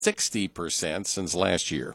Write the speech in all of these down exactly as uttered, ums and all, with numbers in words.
sixty percent since last year.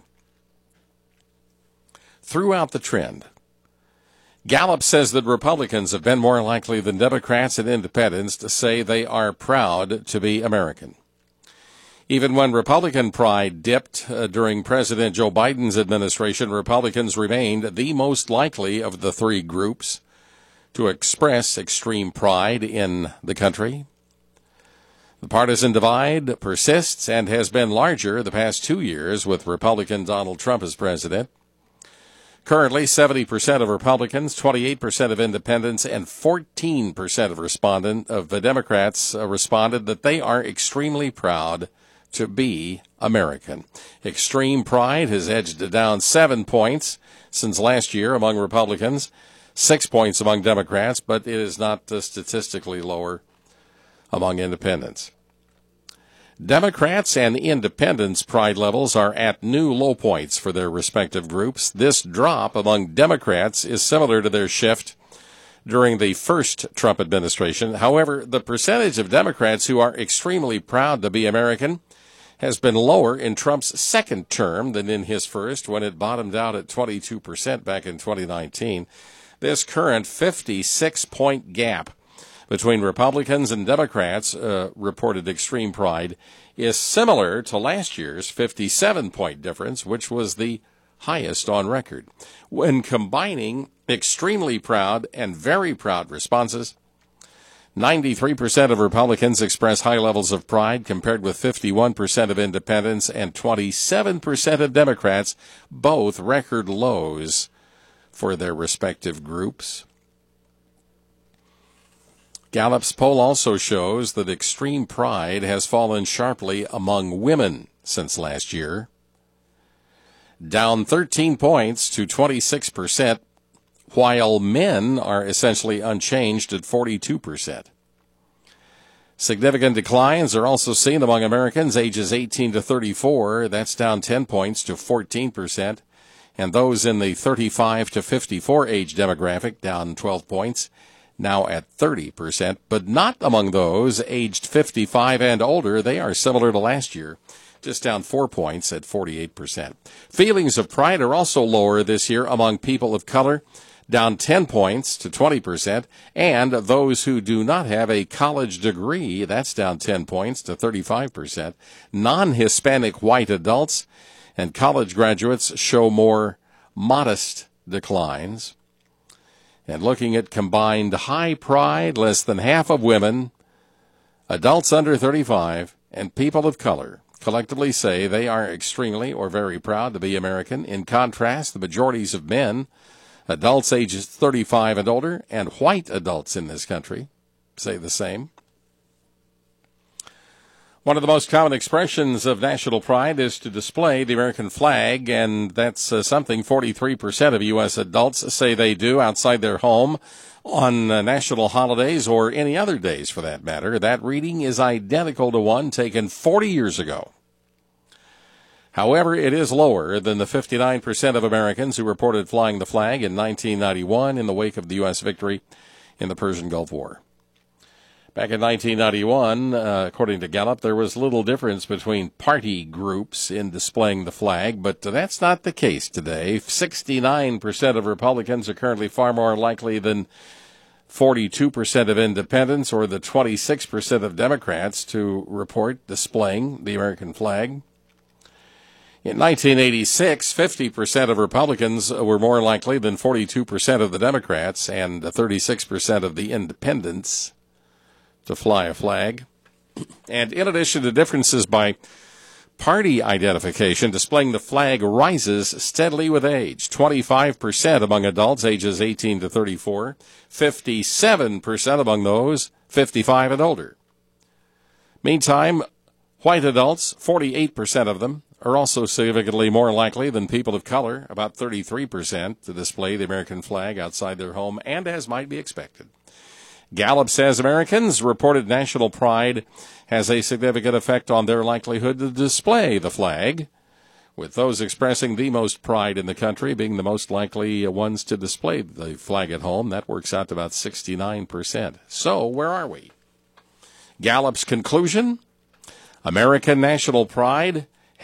Throughout the trend, Gallup says that Republicans have been more likely than Democrats and independents to say they are proud to be American. Even when Republican pride dipped uh, during President Joe Biden's administration, Republicans remained the most likely of the three groups to express extreme pride in the country. The partisan divide persists and has been larger the past two years with Republican Donald Trump as president. Currently, seventy percent of Republicans, twenty-eight percent of independents, and fourteen percent of respondent of the Democrats uh, responded that they are extremely proud to be American. Extreme pride has edged down seven points since last year among Republicans, six points among Democrats, but it is not uh, statistically lower among independents. Democrats and independents' pride levels are at new low points for their respective groups. This drop among Democrats is similar to their shift during the first Trump administration. However, the percentage of Democrats who are extremely proud to be American has been lower in Trump's second term than in his first, when it bottomed out at twenty-two percent back in twenty nineteen. This current fifty-six point gap between Republicans and Democrats' uh, reported extreme pride is similar to last year's fifty-seven point difference, which was the highest on record. When combining extremely proud and very proud responses, ninety-three percent of Republicans express high levels of pride, compared with fifty-one percent of independents and twenty-seven percent of Democrats, both record lows for their respective groups. Gallup's poll also shows that extreme pride has fallen sharply among women since last year, down thirteen points to twenty-six percent, while men are essentially unchanged at forty-two percent. Significant declines are also seen among Americans ages eighteen to thirty-four. That's down ten points to fourteen percent. And those in the thirty-five to fifty-four age demographic, down twelve points, now at thirty percent. But not among those aged fifty-five and older. They are similar to last year, just down four points at forty-eight percent. Feelings of pride are also lower this year among people of color, down ten points to twenty percent, and those who do not have a college degree, that's down ten points to thirty-five percent. Non-Hispanic white adults and college graduates show more modest declines. And looking at combined high pride, less than half of women, adults under thirty-five, and people of color collectively say they are extremely or very proud to be American. In contrast, the majorities of men, adults ages thirty-five and older, and white adults in this country say the same. One of the most common expressions of national pride is to display the American flag, and that's uh, something forty-three percent of U S adults say they do outside their home on uh, national holidays or any other days for that matter. That reading is identical to one taken forty years ago. However, it is lower than the fifty-nine percent of Americans who reported flying the flag in nineteen ninety-one in the wake of the U S victory in the Persian Gulf War. Back in nineteen ninety-one, uh, according to Gallup, there was little difference between party groups in displaying the flag, but that's not the case today. sixty-nine percent of Republicans are currently far more likely than forty-two percent of independents or the twenty-six percent of Democrats to report displaying the American flag. In nineteen eighty-six, fifty percent of Republicans were more likely than forty-two percent of the Democrats and thirty-six percent of the independents to fly a flag. And in addition to differences by party identification, displaying the flag rises steadily with age. twenty-five percent among adults ages eighteen to thirty-four, fifty-seven percent among those fifty-five and older. Meantime, white adults, forty-eight percent of them, are also significantly more likely than people of color, about thirty-three percent, to display the American flag outside their home, and as might be expected. Gallup says Americans' reported national pride has a significant effect on their likelihood to display the flag, with those expressing the most pride in the country being the most likely ones to display the flag at home. That works out to about sixty-nine percent. So, where are we? Gallup's conclusion: American national pride